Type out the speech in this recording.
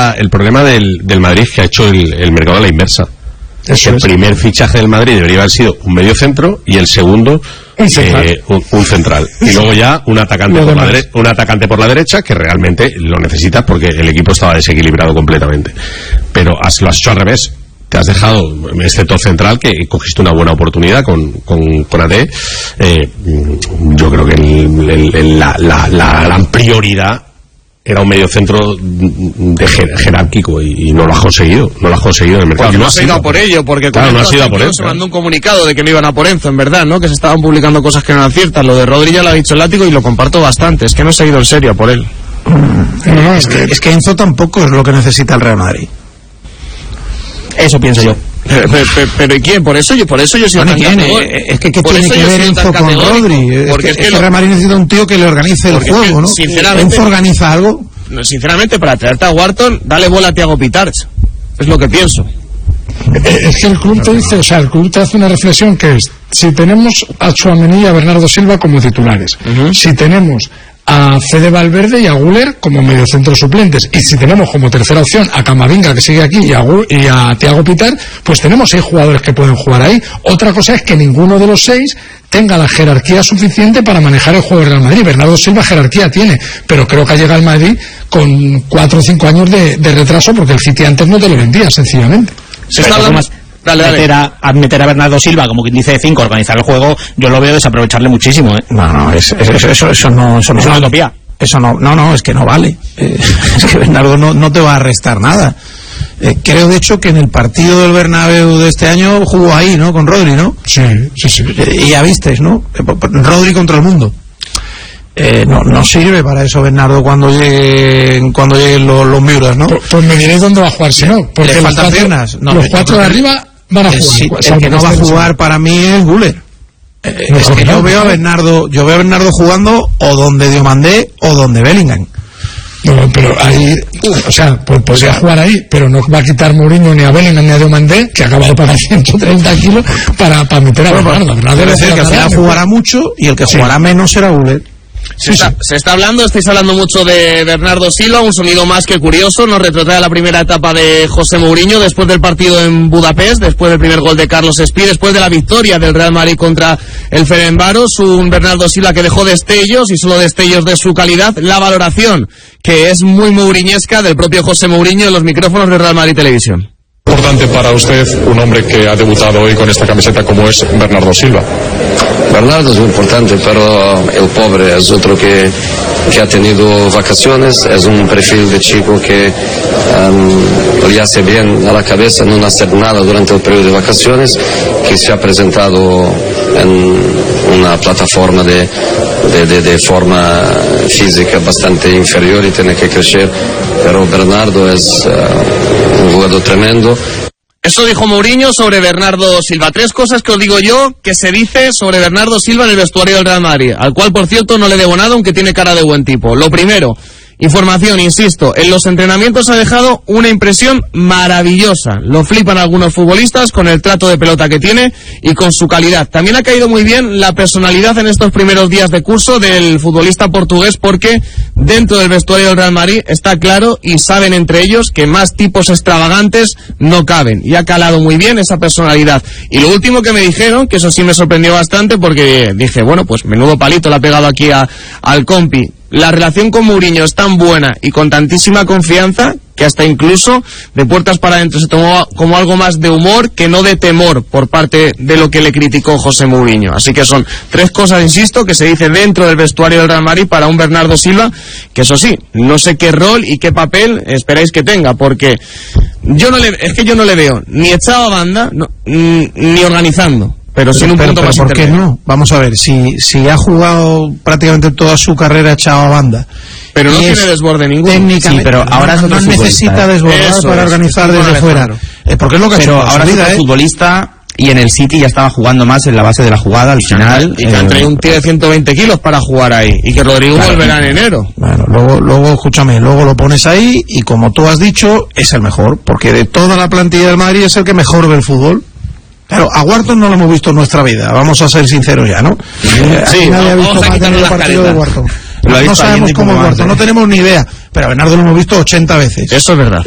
del Madrid es que ha hecho el mercado a la inversa. El primer fichaje del Madrid debería haber sido un medio centro y el segundo un central. Y luego ya un atacante por la derecha, que realmente lo necesitas porque el equipo estaba desequilibrado completamente. Pero lo has hecho al revés. Te has dejado, excepto central, que cogiste una buena oportunidad con AD. Yo creo que la gran prioridad era un mediocentro jerárquico y no lo has conseguido en el mercado. No se ha ido a por ello, porque claro, no ha sido a por ello. Se mandó un comunicado de que no iban a por Enzo, en verdad, ¿no? Que se estaban publicando cosas que no eran ciertas. Lo de Rodri ya lo ha dicho el Látigo y lo comparto bastante. Es que no se ha ido en serio a por él. Es que Enzo tampoco es lo que necesita el Real Madrid. Eso pienso yo. Pero ¿y quién? Por eso yo soy tan categórico. Es que ¿qué tiene que ver Enzo con Rodri? Porque es que el Real Madrid necesita un tío que le organice el juego, ¿no? ¿Enzo organiza algo? Sinceramente, para traerte a Wharton, dale bola a Thiago Pitarch. Es lo que pienso. Es que el club te hace una reflexión que es: si tenemos a Tchouaméni y a Bernardo Silva como titulares, si tenemos a Fede Valverde y a Güler como mediocentros suplentes, y si tenemos como tercera opción a Camavinga, que sigue aquí, y a Thiago Pitar, pues tenemos 6 jugadores que pueden jugar ahí. Otra cosa es que ninguno de los 6 tenga la jerarquía suficiente para manejar el juego del Real Madrid. Bernardo Silva jerarquía tiene, pero creo que ha llegado al Madrid con 4 o 5 años de retraso, porque el City antes no te lo vendía, sencillamente. Se está hablando más. Meter a Bernardo Silva, como quien dice, 5, organizar el juego, yo lo veo desaprovecharle muchísimo, ¿eh? No, eso no es una utopía. Eso no, es que no vale. Es que Bernardo no te va a restar nada. Creo, de hecho, que en el partido del Bernabéu de este año jugó ahí, ¿no? Con Rodri, ¿no? Sí. Y ya visteis, ¿no? Rodri contra el mundo. No sirve para eso Bernardo cuando lleguen los Miuras, ¿no? Pues me diréis dónde va a jugar, si no, porque le faltan piernas. Los 4 de arriba van a jugar. Sí, el que no va a jugar para mí es Güler. Es que yo veo a Bernardo jugando o donde Diomandé o donde Bellingham. No, pero ahí, podría jugar ahí, pero no va a quitar Mourinho ni a Bellingham ni a Diomandé, que acaba de pagar 130 kilos para meter a Bernardo. Debe ser que al final jugará mucho y el que jugará menos será Güler. Se está hablando, estáis hablando mucho de Bernardo Silva, un sonido más que curioso, nos retrotrae a la primera etapa de José Mourinho, después del partido en Budapest, después del primer gol de Carlos Espí, después de la victoria del Real Madrid contra el Ferencváros, un Bernardo Silva que dejó destellos, y solo destellos de su calidad, la valoración, que es muy mouriñesca, del propio José Mourinho en los micrófonos de Real Madrid Televisión. Importante para usted un hombre que ha debutado hoy con esta camiseta como es Bernardo Silva. Bernardo es muy importante, pero el pobre es otro que ha tenido vacaciones, es un perfil de chico que le hace bien a la cabeza no hacer nada durante el periodo de vacaciones, que se ha presentado en una plataforma de forma física bastante inferior y tiene que crecer, pero Bernardo es un jugador tremendo. Eso dijo Mourinho sobre Bernardo Silva. 3 cosas que os digo yo que se dice sobre Bernardo Silva en el vestuario del Real Madrid, al cual, por cierto, no le debo nada, aunque tiene cara de buen tipo. Lo primero, información, insisto, en los entrenamientos ha dejado una impresión maravillosa. Lo flipan algunos futbolistas con el trato de pelota que tiene y con su calidad. También ha caído muy bien la personalidad en estos primeros días de curso del futbolista portugués, porque dentro del vestuario del Real Madrid está claro y saben entre ellos que más tipos extravagantes no caben. Y ha calado muy bien esa personalidad. Y lo último que me dijeron, que eso sí me sorprendió bastante, porque dije, bueno, pues menudo palito le ha pegado aquí al compi. La relación con Mourinho es tan buena y con tantísima confianza que hasta incluso de puertas para adentro se tomó como algo más de humor que no de temor por parte de lo que le criticó José Mourinho. Así que son 3 cosas, insisto, que se dice dentro del vestuario del Real Madrid para un Bernardo Silva, que eso sí, no sé qué rol y qué papel esperáis que tenga, porque yo no le veo ni echado a banda ni organizando. Pero sin un punto más ¿por qué no? Vamos a ver, si ha jugado prácticamente toda su carrera echado a banda, pero no tiene desborde ninguno. Sí, pero ahora no necesita desbordar para organizar desde fuera. Porque es lo que ha hecho. Pero ahora es futbolista y en el City ya estaba jugando más en la base de la jugada al final. Y que han traído un tío de 120 kilos para jugar ahí. Y que Rodrigo volverá en enero. Bueno, luego escúchame, luego lo pones ahí y como tú has dicho, es el mejor. Porque de toda la plantilla del Madrid es el que mejor ve el fútbol. Claro, a Wharton no lo hemos visto en nuestra vida, vamos a ser sinceros ya, ¿no? Sí, nadie ha visto más de el partido de Wharton. No sabemos cómo es Wharton, no tenemos ni idea, pero a Bernardo lo hemos visto 80 veces. Eso es verdad.